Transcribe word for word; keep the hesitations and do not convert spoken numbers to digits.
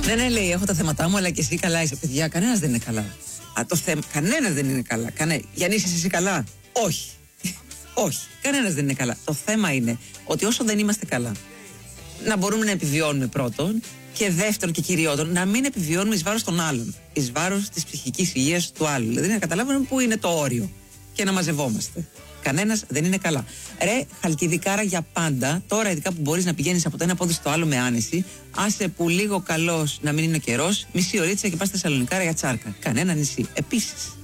Ναι, ναι, λέει, έχω τα θέματα μου, αλλά και εσύ καλά είσαι. Παιδιά, κανένας δεν είναι καλά. Α, το θέμα, κανένας δεν είναι καλά. Κανέ... Γιάννη, είσαι εσύ καλά? Όχι. Όχι, κανένας δεν είναι καλά. Το θέμα είναι ότι όσο δεν είμαστε καλά, να μπορούμε να επιβιώνουμε πρώτον, και δεύτερον και κυριότερον, να μην επιβιώνουμε εις βάρος των άλλων. Εις βάρος της ψυχικής υγείας του άλλου. Δηλαδή να καταλάβουμε πού είναι το όριο και να μαζευόμαστε. Κανένας δεν είναι καλά. Ρε, χαλκιδικάρα για πάντα, τώρα ειδικά που μπορείς να πηγαίνεις από το ένα πόδι στο άλλο με άνεση, άσε που λίγο καλός να μην είναι ο καιρός, μισή ωρίτσα και πας στα Θεσσαλονικάρα για τσάρκα. Κανένα νησί. Επίσης.